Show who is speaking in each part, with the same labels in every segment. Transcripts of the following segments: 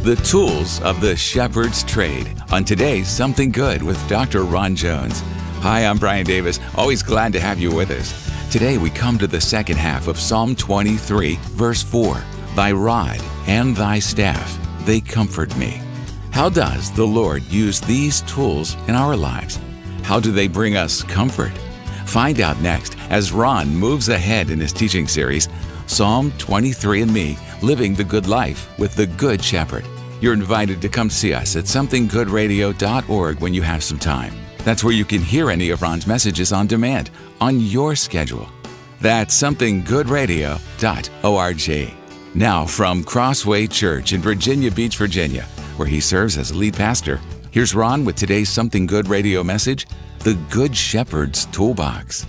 Speaker 1: The tools of the shepherd's trade on today's Something Good with Dr. Ron Jones. Hi, I'm Brian Davis. Always glad to have you with us. Today we come to the second half of Psalm 23, verse 4. Thy rod and thy staff, they comfort me. How does the Lord use these tools in our lives? How do they bring us comfort? Find out next as Ron moves ahead in his teaching series, Psalm 23 and Me, Living the Good Life with the Good Shepherd. You're invited to come see us at somethinggoodradio.org when you have some time. That's where you can hear any of Ron's messages on demand, on your schedule. That's somethinggoodradio.org. Now from Crossway Church in Virginia Beach, Virginia, where he serves as lead pastor, here's Ron with today's Something Good radio message, The Good Shepherd's Toolbox.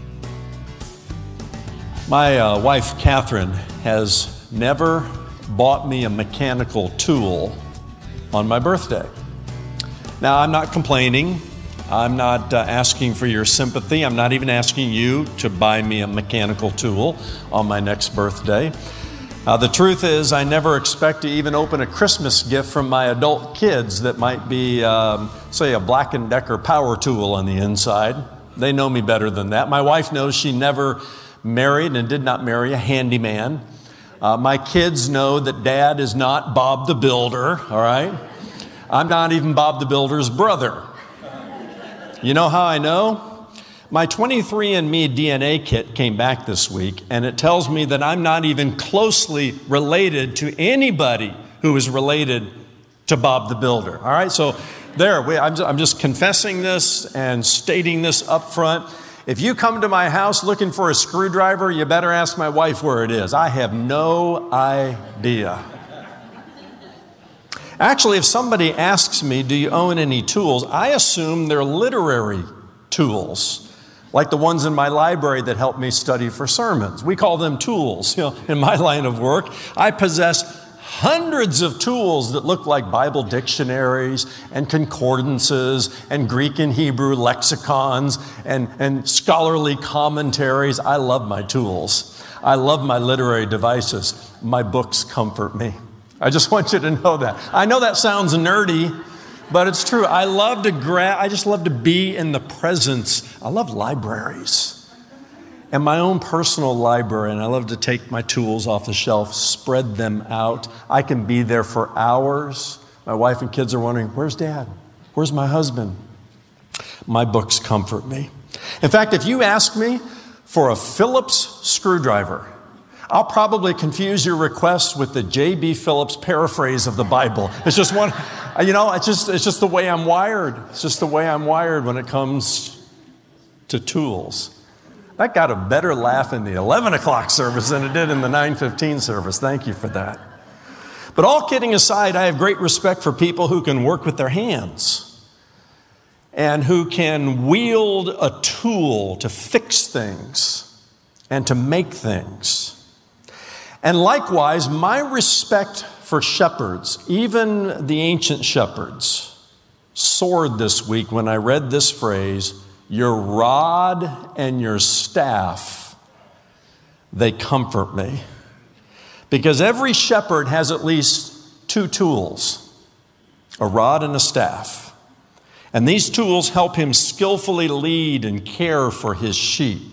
Speaker 2: My wife, Catherine, has never bought me a mechanical tool on my birthday. Now, I'm not complaining. I'm not asking for your sympathy. I'm not even asking you to buy me a mechanical tool on my next birthday. The truth is, I never expect to even open a Christmas gift from my adult kids that might be, say, a Black & Decker power tool on the inside. They know me better than that. My wife knows she never married and did not marry a handyman. My kids know that Dad is not Bob the Builder, all right? I'm not even Bob the Builder's brother. You know how I know? My 23andMe DNA kit came back this week, and it tells me that I'm not even closely related to anybody who is related to Bob the Builder, all right? So there, I'm just confessing this and stating this up front. If you come to my house looking for a screwdriver, you better ask my wife where it is. I have no idea. Actually, if somebody asks me, do you own any tools, I assume they're literary tools, like the ones in my library that help me study for sermons. We call them tools. In my line of work, I possess hundreds of tools that look like Bible dictionaries and concordances and Greek and Hebrew lexicons and scholarly commentaries. I love my tools. I love my literary devices. My books comfort me. I just want you to know that. I know that sounds nerdy, but it's true. I just love to be in the presence. I love libraries. And my own personal library, and I love to take my tools off the shelf, spread them out. I can be there for hours. My wife and kids are wondering, where's Dad? Where's my husband? My books comfort me. In fact, if you ask me for a Phillips screwdriver, I'll probably confuse your request with the J.B. Phillips paraphrase of the Bible. It's just one, it's just the way I'm wired. It's just the way I'm wired when it comes to tools. That got a better laugh in the 11 o'clock service than it did in the 9:15 service. Thank you for that. But all kidding aside, I have great respect for people who can work with their hands and who can wield a tool to fix things and to make things. And likewise, my respect for shepherds, even the ancient shepherds, soared this week when I read this phrase, your rod and your staff, they comfort me. Because every shepherd has at least two tools, a rod and a staff. And these tools help him skillfully lead and care for his sheep.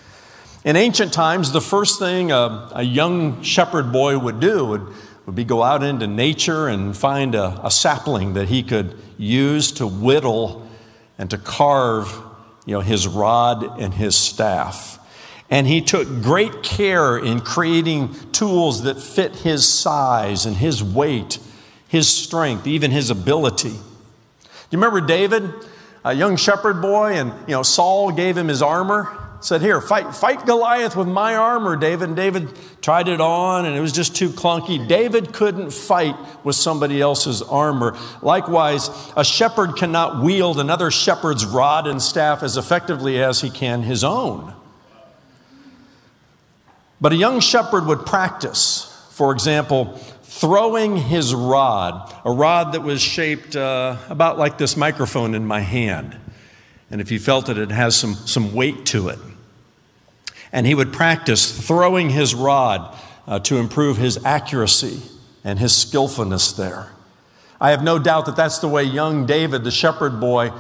Speaker 2: In ancient times, the first thing a young shepherd boy would do would be go out into nature and find a sapling that he could use to whittle and to carve his rod and his staff. And he took great care in creating tools that fit his size and his weight, his strength, even his ability. Do you remember David, a young shepherd boy, and Saul gave him his armor? Said, here, fight Goliath with my armor, David. And David tried it on, and it was just too clunky. David couldn't fight with somebody else's armor. Likewise, a shepherd cannot wield another shepherd's rod and staff as effectively as he can his own. But a young shepherd would practice, for example, throwing his rod, a rod that was shaped about like this microphone in my hand. And if you felt it, it has some weight to it. And he would practice throwing his rod to improve his accuracy and his skillfulness there. I have no doubt that that's the way young David, the shepherd boy,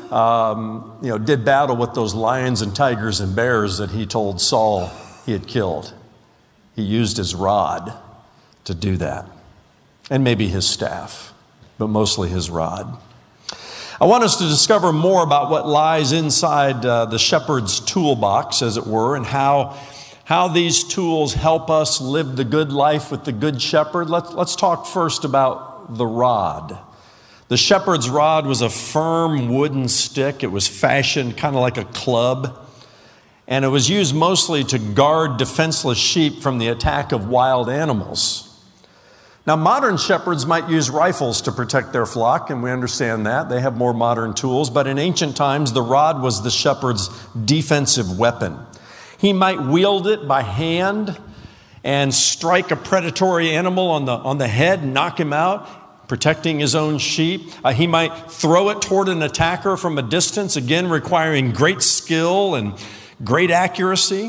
Speaker 2: did battle with those lions and tigers and bears that he told Saul he had killed. He used his rod to do that, and maybe his staff, but mostly his rod. I want us to discover more about what lies inside the shepherd's toolbox, as it were, and how these tools help us live the good life with the good shepherd. Let's talk first about the rod. The shepherd's rod was a firm wooden stick. It was fashioned kind of like a club, and it was used mostly to guard defenseless sheep from the attack of wild animals. Now, modern shepherds might use rifles to protect their flock, and we understand that. They have more modern tools, but in ancient times, the rod was the shepherd's defensive weapon. He might wield it by hand and strike a predatory animal on the head and knock him out, protecting his own sheep. He might throw it toward an attacker from a distance, again requiring great skill and great accuracy.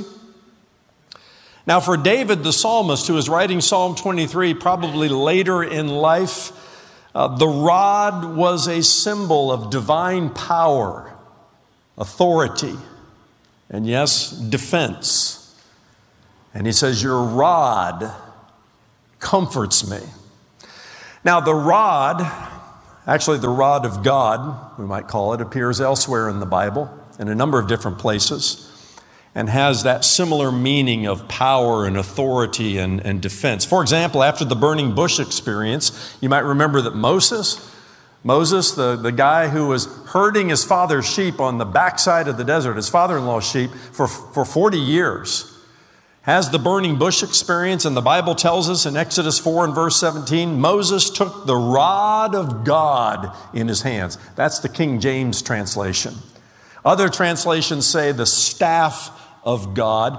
Speaker 2: Now, for David, the psalmist, who is writing Psalm 23, probably later in life, the rod was a symbol of divine power, authority, and yes, defense. And he says, "Your rod comforts me." Now, the rod, actually the rod of God, we might call it, appears elsewhere in the Bible in a number of different places, and has that similar meaning of power and authority and defense. For example, after the burning bush experience, you might remember that Moses, the guy who was herding his father's sheep on the backside of the desert, his father-in-law's sheep, for 40 years, has the burning bush experience. And the Bible tells us in Exodus 4 and verse 17, Moses took the rod of God in his hands. That's the King James translation. Other translations say the staff of God.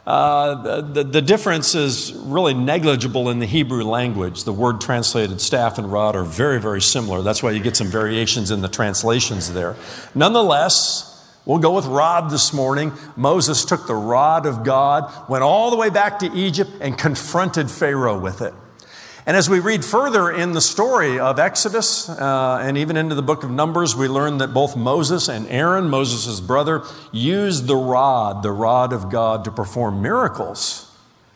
Speaker 2: The difference is really negligible in the Hebrew language. The word translated staff and rod are very, very similar. That's why you get some variations in the translations there. Nonetheless, we'll go with rod this morning. Moses took the rod of God, went all the way back to Egypt, and confronted Pharaoh with it. And as we read further in the story of Exodus and even into the book of Numbers, we learn that both Moses and Aaron, Moses' brother, used the rod of God to perform miracles.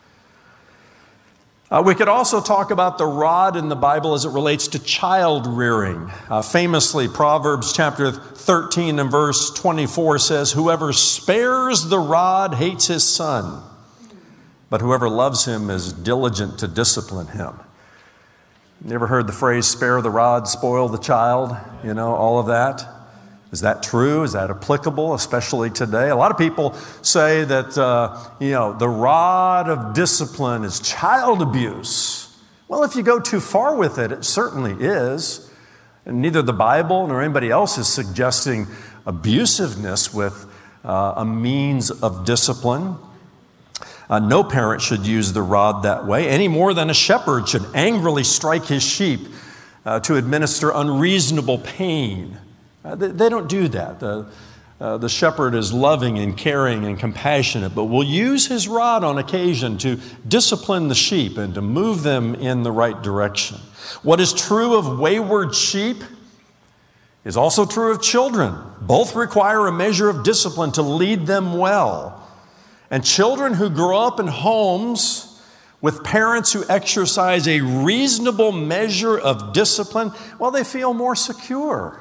Speaker 2: We could also talk about the rod in the Bible as it relates to child rearing. Famously, Proverbs chapter 13 and verse 24 says, "Whoever spares the rod hates his son, but whoever loves him is diligent to discipline him." You ever heard the phrase, spare the rod, spoil the child? You know, all of that. Is that true? Is that applicable, especially today? A lot of people say that, the rod of discipline is child abuse. Well, if you go too far with it, it certainly is. And neither the Bible nor anybody else is suggesting abusiveness with a means of discipline. No parent should use the rod that way, any more than a shepherd should angrily strike his sheep to administer unreasonable pain. They don't do that. The shepherd is loving and caring and compassionate, but will use his rod on occasion to discipline the sheep and to move them in the right direction. What is true of wayward sheep is also true of children. Both require a measure of discipline to lead them well. And children who grow up in homes with parents who exercise a reasonable measure of discipline, well, they feel more secure.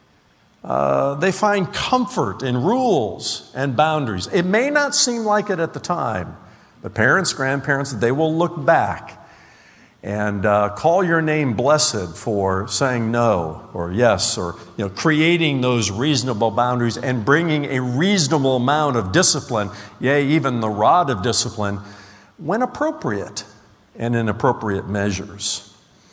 Speaker 2: They find comfort in rules and boundaries. It may not seem like it at the time, but parents, grandparents, they will look back and call your name blessed for saying no or yes, or creating those reasonable boundaries and bringing a reasonable amount of discipline, yea, even the rod of discipline, when appropriate and in appropriate measures.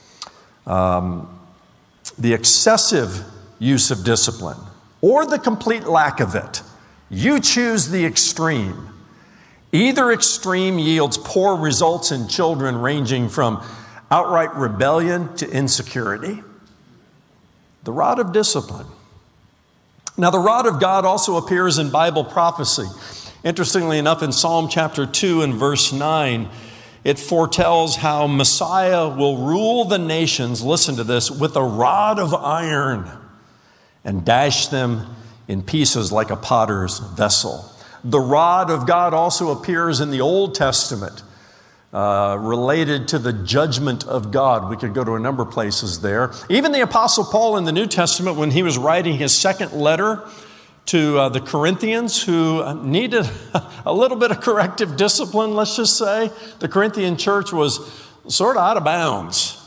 Speaker 2: The excessive use of discipline or the complete lack of it, you choose the extreme. Either extreme yields poor results in children, ranging from outright rebellion to insecurity. The rod of discipline. Now, the rod of God also appears in Bible prophecy. Interestingly enough, in Psalm chapter 2 and verse 9, it foretells how Messiah will rule the nations, listen to this, with a rod of iron and dash them in pieces like a potter's vessel. The rod of God also appears in the Old Testament, related to the judgment of God. We could go to a number of places there. Even the Apostle Paul in the New Testament, when he was writing his second letter to the Corinthians, who needed a little bit of corrective discipline, let's just say. The Corinthian church was sort of out of bounds,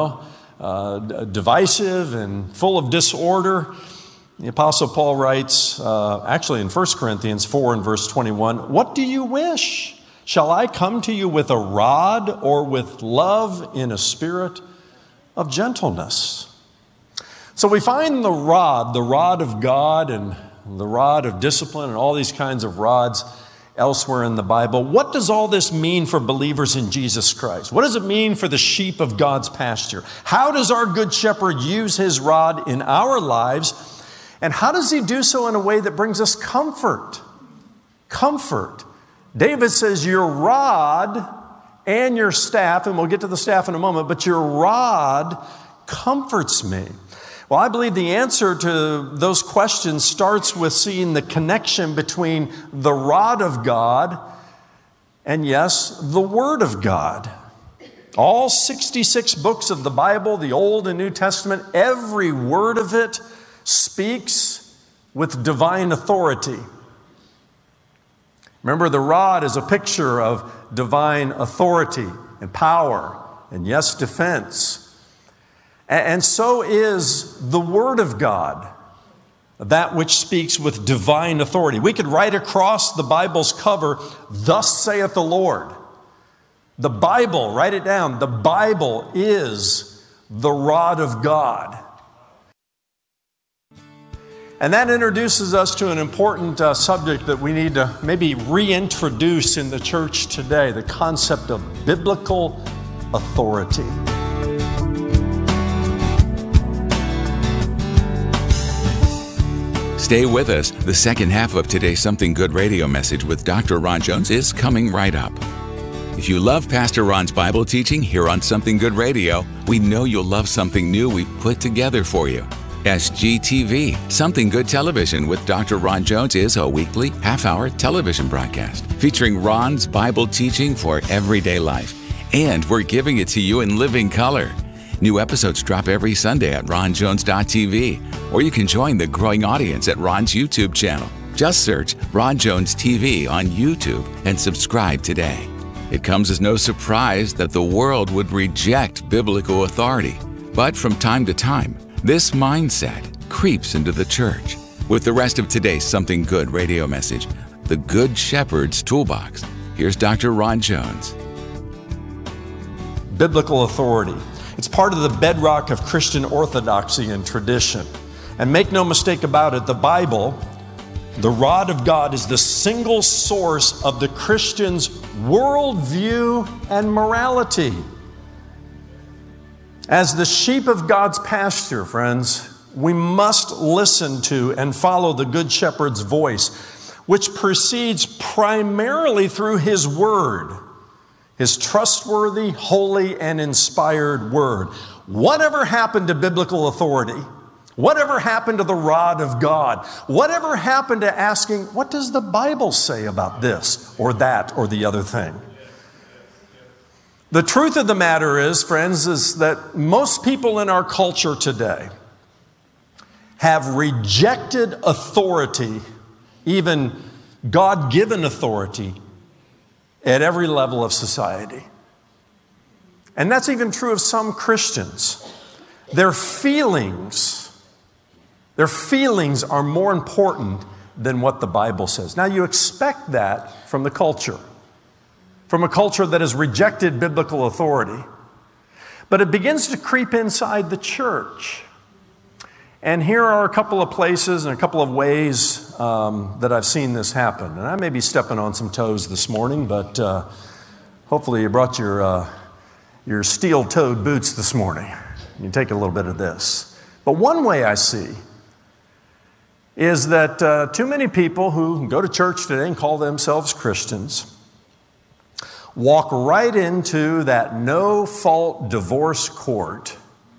Speaker 2: divisive and full of disorder. The Apostle Paul writes, actually in 1 Corinthians 4 and verse 21, "What do you wish? Shall I come to you with a rod or with love in a spirit of gentleness?" So we find the rod of God and the rod of discipline and all these kinds of rods elsewhere in the Bible. What does all this mean for believers in Jesus Christ? What does it mean for the sheep of God's pasture? How does our good shepherd use his rod in our lives? And how does he do so in a way that brings us comfort? Comfort. David says, "Your rod and your staff," and we'll get to the staff in a moment, "but your rod comforts me." Well, I believe the answer to those questions starts with seeing the connection between the rod of God and, yes, the Word of God. All 66 books of the Bible, the Old and New Testament, every word of it speaks with divine authority. Remember, the rod is a picture of divine authority and power and, yes, defense. And so is the Word of God, that which speaks with divine authority. We could write across the Bible's cover, "Thus saith the Lord." The Bible, write it down, the Bible is the rod of God. And that introduces us to an important subject that we need to maybe reintroduce in the church today, the concept of biblical authority.
Speaker 1: Stay with us. The second half of today's Something Good radio message with Dr. Ron Jones is coming right up. If you love Pastor Ron's Bible teaching here on Something Good Radio, we know you'll love something new we've put together for you. SGTV, Something Good Television with Dr. Ron Jones, is a weekly half-hour television broadcast featuring Ron's Bible teaching for everyday life. And we're giving it to you in living color. New episodes drop every Sunday at ronjones.tv, or you can join the growing audience at Ron's YouTube channel. Just search Ron Jones TV on YouTube and subscribe today. It comes as no surprise that the world would reject biblical authority. But from time to time, this mindset creeps into the church. With the rest of today's Something Good radio message, The Good Shepherd's Toolbox, here's Dr. Ron Jones.
Speaker 2: Biblical authority. It's part of the bedrock of Christian orthodoxy and tradition. And make no mistake about it, the Bible, the rod of God, is the single source of the Christian's worldview and morality. As the sheep of God's pasture, friends, we must listen to and follow the Good Shepherd's voice, which proceeds primarily through His Word, His trustworthy, holy, and inspired Word. Whatever happened to biblical authority? Whatever happened to the rod of God? Whatever happened to asking, what does the Bible say about this or that or the other thing? The truth of the matter is, friends, is that most people in our culture today have rejected authority, even God-given authority, at every level of society. And that's even true of some Christians. Their feelings are more important than what the Bible says. Now, you expect that from the culture, from a culture that has rejected biblical authority. But it begins to creep inside the church. And here are a couple of places and a couple of ways that I've seen this happen. And I may be stepping on some toes this morning, but hopefully you brought your steel-toed boots this morning. You take a little bit of this. But one way I see is that too many people who go to church today and call themselves Christians walk right into that no-fault divorce court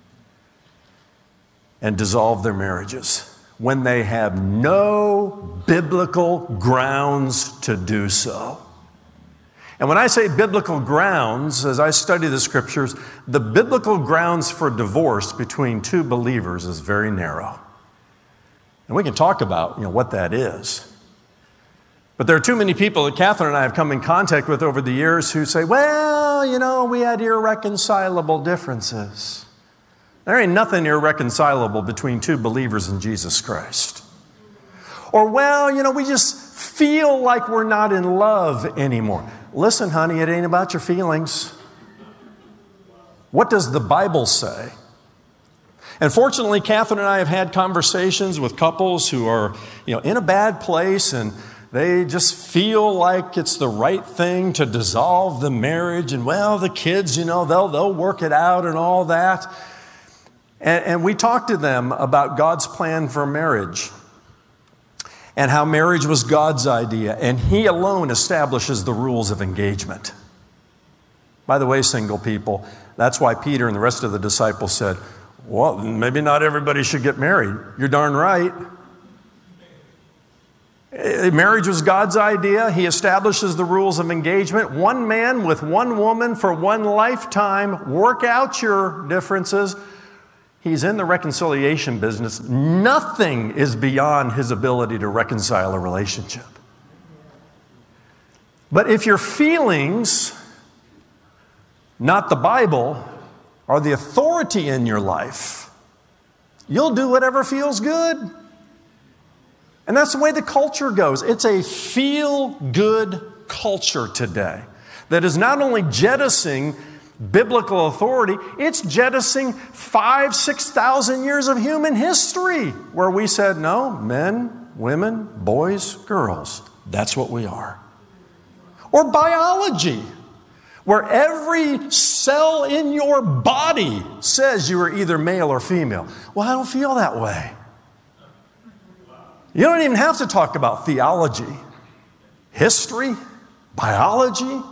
Speaker 2: and dissolve their marriages when they have no biblical grounds to do so. And when I say biblical grounds, as I study the scriptures, the biblical grounds for divorce between two believers is very narrow. And we can talk about, what that is. But there are too many people that Catherine and I have come in contact with over the years who say, well, we had irreconcilable differences. There ain't nothing irreconcilable between two believers in Jesus Christ. Or, we just feel like we're not in love anymore. Listen, honey, it ain't about your feelings. What does the Bible say? And fortunately, Catherine and I have had conversations with couples who are, in a bad place, and they just feel like it's the right thing to dissolve the marriage. And, the kids, they'll work it out and all that. And we talked to them about God's plan for marriage and how marriage was God's idea, and He alone establishes the rules of engagement. By the way, single people, that's why Peter and the rest of the disciples said, well, maybe not everybody should get married. You're darn right. Marriage was God's idea. He establishes the rules of engagement. One man with one woman for one lifetime. Work out your differences. He's in the reconciliation business. Nothing is beyond his ability to reconcile a relationship. But if your feelings, not the Bible, are the authority in your life, you'll do whatever feels good. And that's the way the culture goes. It's a feel-good culture today that is not only jettisoning biblical authority, it's jettisoning 5,000, 6,000 years of human history where we said, no, men, women, boys, girls, that's what we are. Or biology, where every cell in your body says you are either male or female. Well, I don't feel that way. You don't even have to talk about theology, history, biology.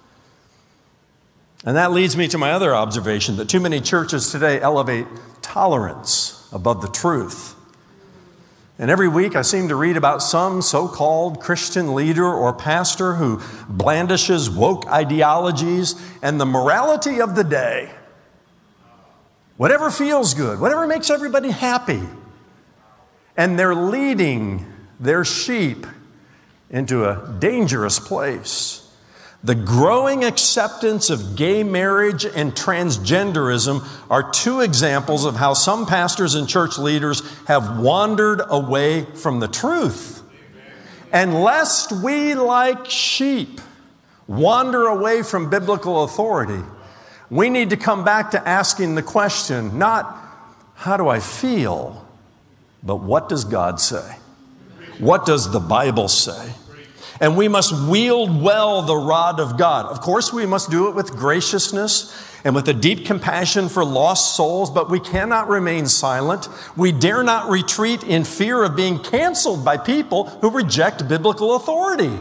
Speaker 2: And that leads me to my other observation, that too many churches today elevate tolerance above the truth. And every week I seem to read about some so-called Christian leader or pastor who blandishes woke ideologies and the morality of the day. Whatever feels good, whatever makes everybody happy. And they're leading their sheep into a dangerous place. The growing acceptance of gay marriage and transgenderism are two examples of how some pastors and church leaders have wandered away from the truth. And lest we, like sheep, wander away from biblical authority, we need to come back to asking the question, not how do I feel, but what does God say? What does the Bible say? And we must wield well the rod of God. Of course, we must do it with graciousness and with a deep compassion for lost souls, but we cannot remain silent. We dare not retreat in fear of being canceled by people who reject biblical authority.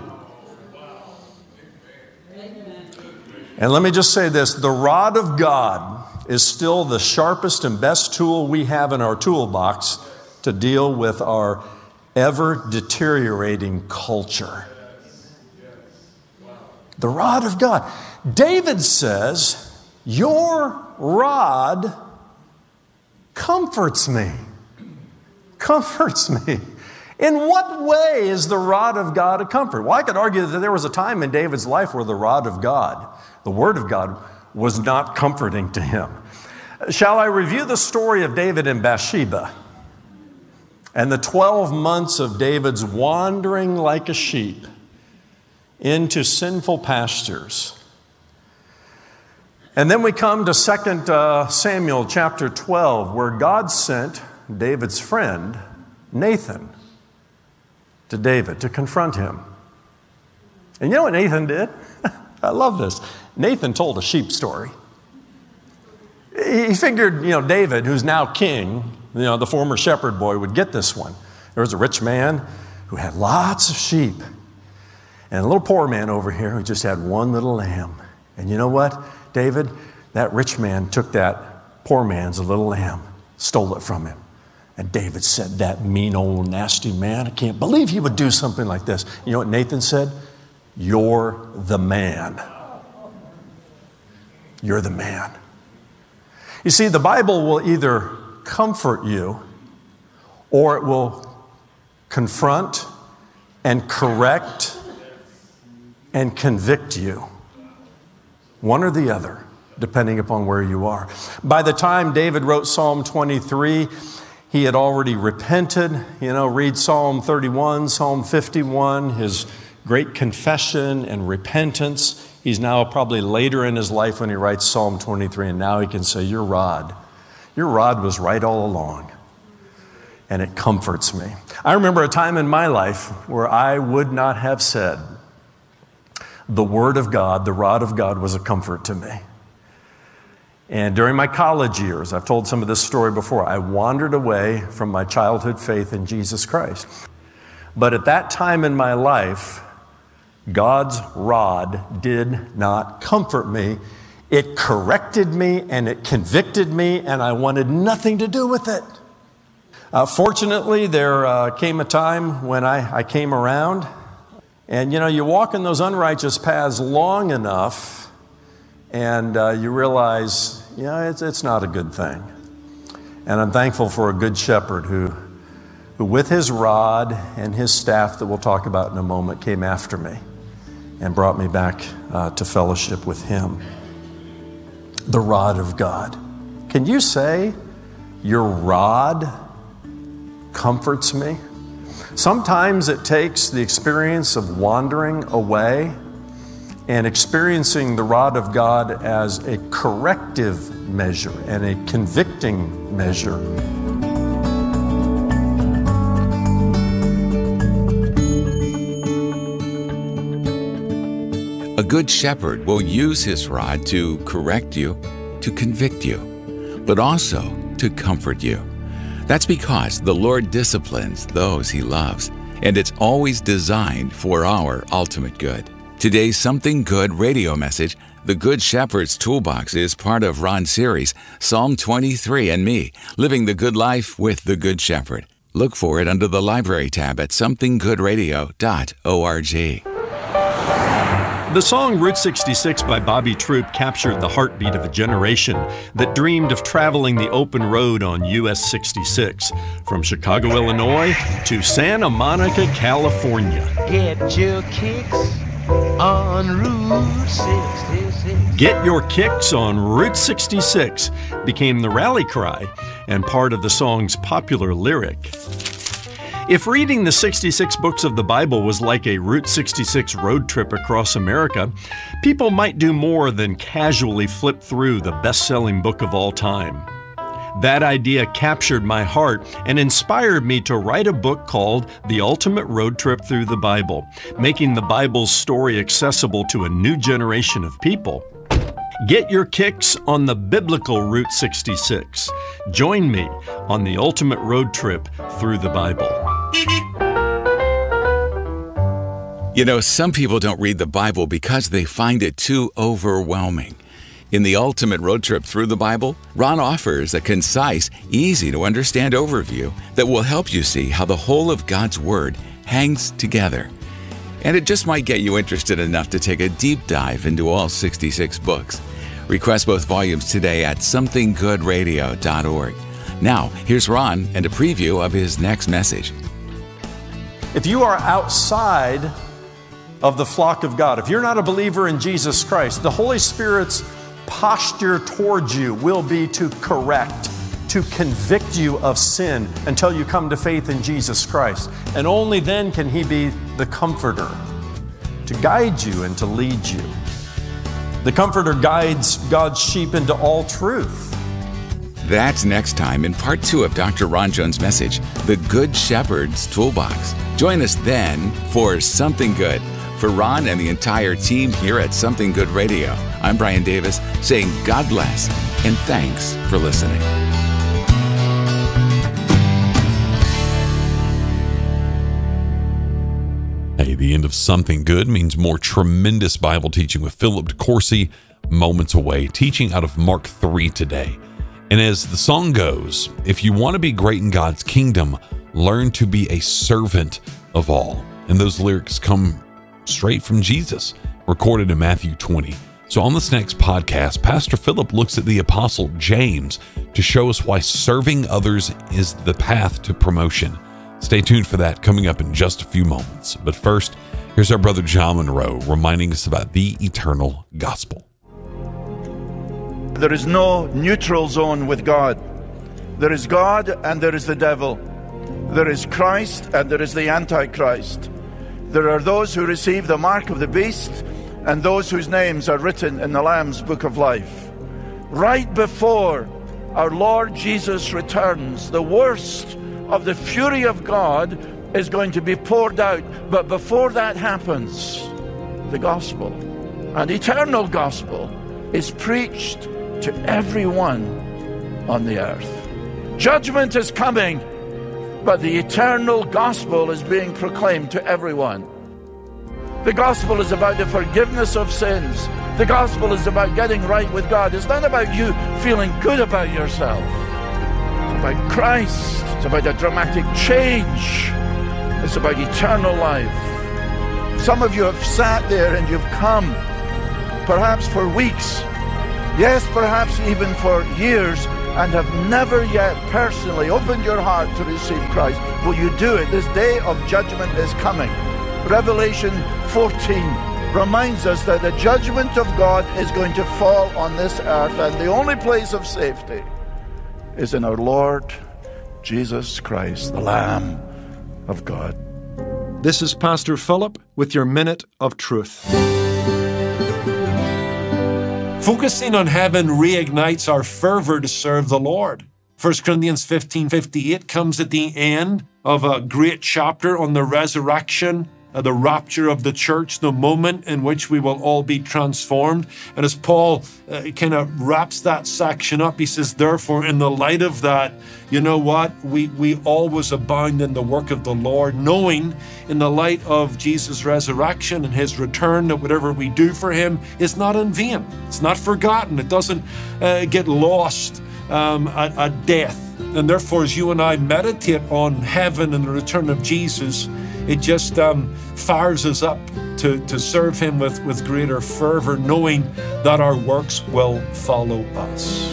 Speaker 2: And let me just say this, the rod of God is still the sharpest and best tool we have in our toolbox to deal with our ever-deteriorating culture. The rod of God. David says, your rod comforts me. Comforts me. In what way is the rod of God a comfort? Well, I could argue that there was a time in David's life where the rod of God, the Word of God, was not comforting to him. Shall I review the story of David and Bathsheba and the 12 months of David's wandering like a sheep into sinful pastures? And then we come to 2 Samuel chapter 12, where God sent David's friend, Nathan, to David to confront him. And you know what Nathan did? I love this. Nathan told a sheep story. He figured, David, who's now king, the former shepherd boy, would get this one. There was a rich man who had lots of sheep. and a little poor man over here who just had one little lamb. And you know what, David? That rich man took that poor man's little lamb, stole it from him. And David said, that mean old nasty man, I can't believe he would do something like this. You know what Nathan said? You're the man. You're the man. You see, the Bible will either comfort you or it will confront and correct and convict you. One or the other, depending upon where you are. By the time David wrote Psalm 23, he had already repented. You know, read Psalm 31, Psalm 51, his great confession and repentance. He's now probably later in his life when he writes Psalm 23, and now he can say, your rod was right all along. And it comforts me. I remember a time in my life where I would not have said, the Word of God, the rod of God was a comfort to me. And during my college years, I've told some of this story before, I wandered away from my childhood faith in Jesus Christ. But at that time in my life, God's rod did not comfort me. It corrected me and it convicted me, and I wanted nothing to do with it. Fortunately, there came a time when I came around. And you know, you walk in those unrighteous paths long enough, and you realize, yeah, it's not a good thing. And I'm thankful for a good shepherd who with his rod and his staff that we'll talk about in a moment, came after me and brought me back to fellowship with him. The rod of God. Can you say, your rod comforts me? Sometimes it takes the experience of wandering away and experiencing the rod of God as a corrective measure and a convicting measure.
Speaker 1: A good shepherd will use his rod to correct you, to convict you, but also to comfort you. That's because the Lord disciplines those he loves, and it's always designed for our ultimate good. Today's Something Good radio message, The Good Shepherd's Toolbox, is part of Ron's series, Psalm 23 and Me, Living the Good Life with the Good Shepherd. Look for it under the Library tab at somethinggoodradio.org.
Speaker 2: The song Route 66 by Bobby Troup captured the heartbeat of a generation that dreamed of traveling the open road on US 66 from Chicago, Illinois to Santa Monica, California.
Speaker 3: Get your kicks on Route 66.
Speaker 2: Get your kicks on Route 66 became the rally cry and part of the song's popular lyric. If reading the 66 books of the Bible was like a Route 66 road trip across America, people might do more than casually flip through the best-selling book of all time. That idea captured my heart and inspired me to write a book called The Ultimate Road Trip Through the Bible, making the Bible's story accessible to a new generation of people. Get your kicks on the biblical Route 66. Join me on the ultimate road trip through the Bible.
Speaker 1: You know, some people don't read the Bible because they find it too overwhelming. In the Ultimate Road Trip Through the Bible, Ron offers a concise, easy-to-understand overview that will help you see how the whole of God's Word hangs together. And it just might get you interested enough to take a deep dive into all 66 books. Request both volumes today at somethinggoodradio.org. Now, here's Ron and a preview of his next message.
Speaker 2: If you are outside of the flock of God, if you're not a believer in Jesus Christ, the Holy Spirit's posture towards you will be to correct, to convict you of sin until you come to faith in Jesus Christ. And only then can He be the comforter to guide you and to lead you. The comforter guides God's sheep into all truth.
Speaker 1: That's next time in part 2 of Dr. Ron Jones' message, The Good Shepherd's Toolbox. Join us then for Something Good. For Ron and the entire team here at Something Good Radio, I'm Brian Davis saying God bless and thanks for listening.
Speaker 4: Hey, the end of Something Good means more tremendous Bible teaching with Philip DeCourcy, moments away, teaching out of Mark 3 today. And as the song goes, if you want to be great in God's kingdom, learn to be a servant of all. And those lyrics come straight from Jesus, recorded in Matthew 20. So on this next podcast, Pastor Philip looks at the Apostle James to show us why serving others is the path to promotion. Stay tuned for that coming up in just a few moments. But first, here's our brother John Monroe reminding us about the eternal gospel.
Speaker 5: There is no neutral zone with God. There is God and there is the devil. There is Christ and there is the Antichrist. There are those who receive the mark of the beast and those whose names are written in the Lamb's book of life. Right before our Lord Jesus returns, the worst of the fury of God is going to be poured out. But before that happens, the gospel, an eternal gospel, is preached to everyone on the earth. Judgment is coming, but the eternal gospel is being proclaimed to everyone. The gospel is about the forgiveness of sins. The gospel is about getting right with God. It's not about you feeling good about yourself. It's about Christ. It's about a dramatic change. It's about eternal life. Some of you have sat there and you've come, perhaps for weeks, yes, perhaps even for years, and have never yet personally opened your heart to receive Christ. Will you do it? This day of judgment is coming. Revelation 14 reminds us that the judgment of God is going to fall on this earth, and the only place of safety is in our Lord Jesus Christ, the Lamb of God.
Speaker 2: This is Pastor Philip with your Minute of Truth.
Speaker 6: Focusing on heaven reignites our fervor to serve the Lord. 1 Corinthians 15:58 comes at the end of a great chapter on the resurrection, the rapture of the church, the moment in which we will all be transformed. And as Paul kind of wraps that section up, he says, therefore, in the light of that, you know what? We always abound in the work of the Lord, knowing in the light of Jesus' resurrection and his return that whatever we do for him is not in vain. It's not forgotten. It doesn't get lost at death. And therefore, as you and I meditate on heaven and the return of Jesus, it just fires us up to serve him with greater fervor, knowing that our works will follow us.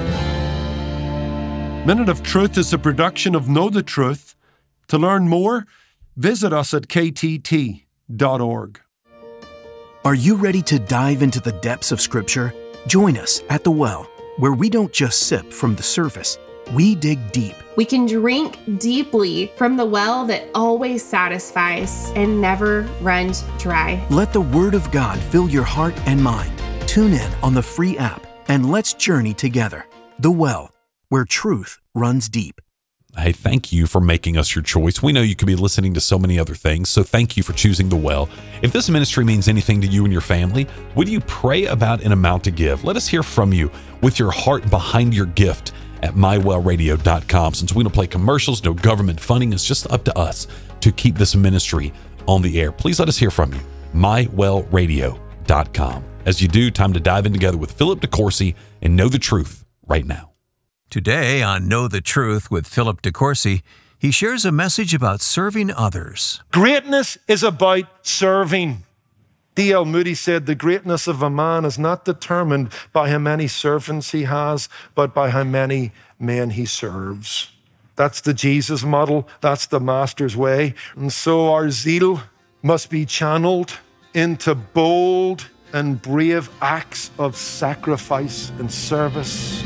Speaker 2: Minute of Truth is a production of Know the Truth. To learn more, visit us at ktt.org.
Speaker 7: Are you ready to dive into the depths of Scripture? Join us at The Well, where we don't just sip from the surface, we dig deep.
Speaker 8: We can drink deeply from the well that always satisfies and never runs dry.
Speaker 7: Let the Word of God fill your heart and mind. Tune in on the free app and let's journey together. The Well, where truth runs deep.
Speaker 4: Hey, thank you for making us your choice. We know you could be listening to so many other things, so thank you for choosing The Well. If this ministry means anything to you and your family, would you pray about an amount to give? Let us hear from you with your heart behind your gift at mywellradio.com. Since we don't play commercials, no government funding, it's just up to us to keep this ministry on the air. Please let us hear from you. mywellradio.com. As you do, time to dive in together with Philip DeCourcy and know the truth right now.
Speaker 9: Today on Know the Truth with Philip DeCourcy, he shares a message about serving others.
Speaker 6: Greatness is about serving. D.L. Moody said, the greatness of a man is not determined by how many servants he has, but by how many men he serves. That's the Jesus model. That's the Master's way. And so our zeal must be channeled into bold and brave acts of sacrifice and service.